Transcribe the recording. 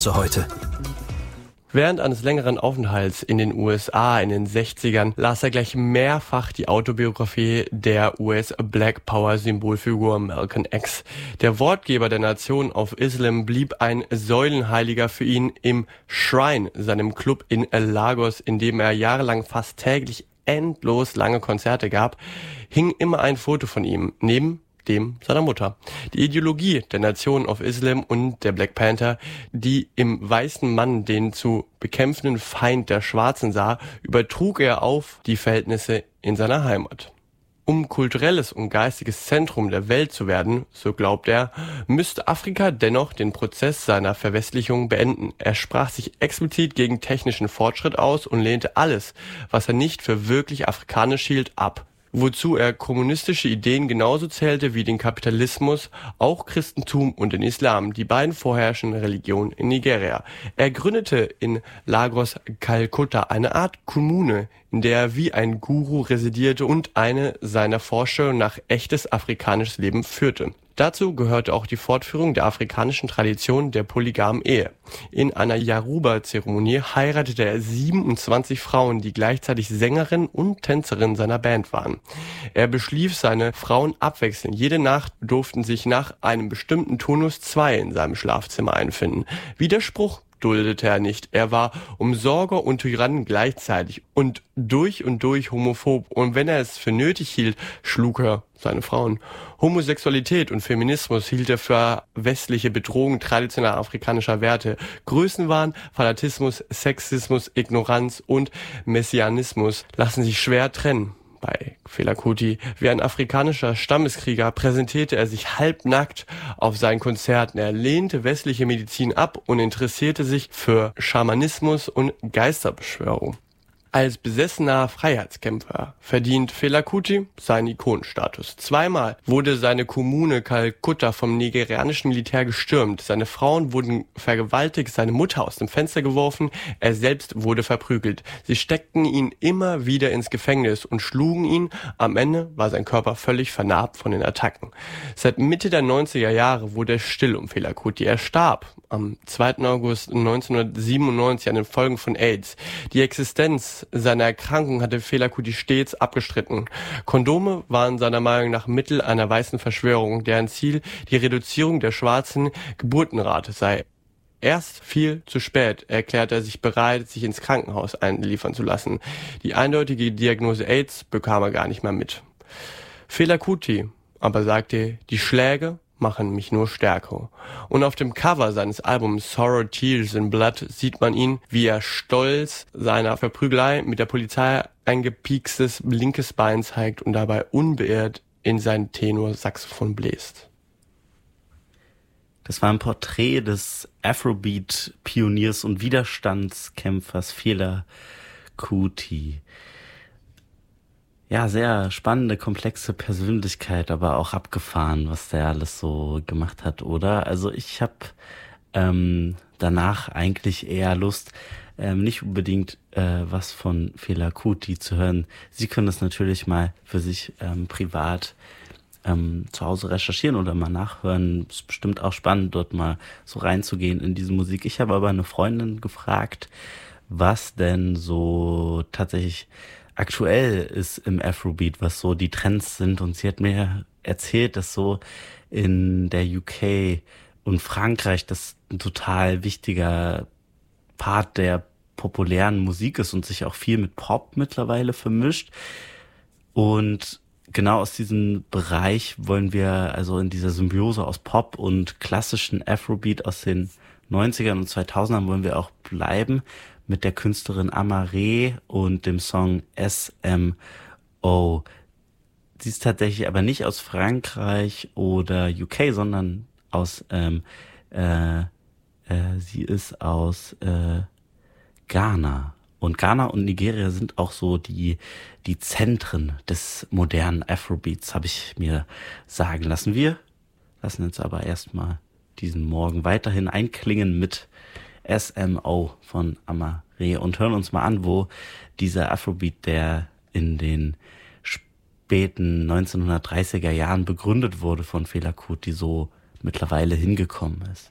Heute. Während eines längeren Aufenthalts in den USA in den 60ern las er gleich mehrfach die Autobiografie der US-Black Power-Symbolfigur Malcolm X. Der Wortgeber der Nation of Islam blieb ein Säulenheiliger für ihn im Shrine, seinem Club in Lagos, in dem er jahrelang fast täglich endlos lange Konzerte gab, hing immer ein Foto von ihm, neben dem seiner Mutter. Die Ideologie der Nation of Islam und der Black Panther, die im weißen Mann den zu bekämpfenden Feind der Schwarzen sah, übertrug er auf die Verhältnisse in seiner Heimat. Um kulturelles und geistiges Zentrum der Welt zu werden, so glaubt er, müsste Afrika dennoch den Prozess seiner Verwestlichung beenden. Er sprach sich explizit gegen technischen Fortschritt aus und lehnte alles, was er nicht für wirklich afrikanisch hielt, ab. Wozu er kommunistische Ideen genauso zählte wie den Kapitalismus, auch Christentum und den Islam, die beiden vorherrschenden Religionen in Nigeria. Er gründete in Lagos, Kalkutta, eine Art Kommune, in der er wie ein Guru residierte und eine seiner Vorstellungen nach echtes afrikanisches Leben führte. Dazu gehörte auch die Fortführung der afrikanischen Tradition der polygamen Ehe. In einer Yoruba-Zeremonie heiratete er 27 Frauen, die gleichzeitig Sängerin und Tänzerin seiner Band waren. Er beschlief seine Frauen abwechselnd. Jede Nacht durften sich nach einem bestimmten Turnus 2 in seinem Schlafzimmer einfinden. Widerspruch duldete er nicht. Er war Umsorger und Tyrann gleichzeitig und durch homophob. Und wenn er es für nötig hielt, schlug er seine Frauen. Homosexualität und Feminismus hielt er für westliche Bedrohung traditioneller afrikanischer Werte. Größenwahn, Fanatismus, Sexismus, Ignoranz und Messianismus lassen sich schwer trennen. Bei Fela Kuti, wie ein afrikanischer Stammeskrieger, präsentierte er sich halbnackt auf seinen Konzerten. Er lehnte westliche Medizin ab und interessierte sich für Schamanismus und Geisterbeschwörung. Als besessener Freiheitskämpfer verdient Fela Kuti seinen Ikonenstatus. Zweimal wurde seine Kommune Kalkutta vom nigerianischen Militär gestürmt. Seine Frauen wurden vergewaltigt, seine Mutter aus dem Fenster geworfen, er selbst wurde verprügelt. Sie steckten ihn immer wieder ins Gefängnis und schlugen ihn. Am Ende war sein Körper völlig vernarbt von den Attacken. Seit Mitte der 90er Jahre wurde es still um Fela Kuti. Er starb am 2. August 1997 an den Folgen von AIDS. Die Existenz seiner Erkrankung hatte Fela Kuti stets abgestritten. Kondome waren seiner Meinung nach Mittel einer weißen Verschwörung, deren Ziel die Reduzierung der schwarzen Geburtenrate sei. Erst viel zu spät erklärte er sich bereit, sich ins Krankenhaus einliefern zu lassen. Die eindeutige Diagnose AIDS bekam er gar nicht mehr mit. Fela Kuti aber sagte, die Schläge machen mich nur stärker. Und auf dem Cover seines Albums Sorrow, Tears and Blood sieht man ihn, wie er stolz seiner Verprügelei mit der Polizei ein gepiekstes linkes Bein zeigt und dabei unbeirrt in sein Tenorsaxophon bläst. Das war ein Porträt des Afrobeat-Pioniers und Widerstandskämpfers Fela Kuti. Ja, sehr spannende, komplexe Persönlichkeit, aber auch abgefahren, was der alles so gemacht hat, oder? Also ich habe danach eigentlich eher Lust, nicht unbedingt was von Fela Kuti zu hören. Sie können das natürlich mal für sich privat zu Hause recherchieren oder mal nachhören. Ist bestimmt auch spannend, dort mal so reinzugehen in diese Musik. Ich habe aber eine Freundin gefragt, was denn so tatsächlich aktuell ist im Afrobeat, was so die Trends sind, und sie hat mir erzählt, dass so in der UK und Frankreich das ein total wichtiger Part der populären Musik ist und sich auch viel mit Pop mittlerweile vermischt. Und genau aus diesem Bereich wollen wir, also in dieser Symbiose aus Pop und klassischen Afrobeat aus den 90ern und 2000ern wollen wir auch bleiben, mit der Künstlerin Amare und dem Song SMO. Sie ist tatsächlich aber nicht aus Frankreich oder UK, sondern aus sie ist aus Ghana. Und Ghana und Nigeria sind auch so die Zentren des modernen Afrobeats, habe ich mir sagen lassen. Wir lassen jetzt aber erstmal diesen Morgen weiterhin einklingen mit SMO von Amare und hören uns mal an, wo dieser Afrobeat, der in den späten 1930er Jahren begründet wurde von Fela Kuti, so mittlerweile hingekommen ist.